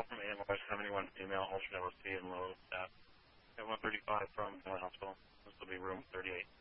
call from AMR 71 female, alternate OC and low staff. At 135 from Valley Hospital. This will be room 38.